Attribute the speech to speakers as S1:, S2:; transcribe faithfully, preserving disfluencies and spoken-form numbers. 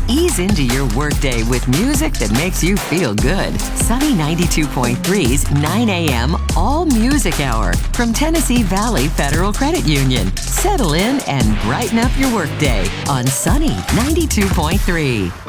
S1: Ease into your workday with music that makes you feel good. Sunny ninety-two point three's nine a.m. All Music Hour from Tennessee Valley Federal Credit Union. Settle in and brighten up your workday on Sunny ninety-two point three.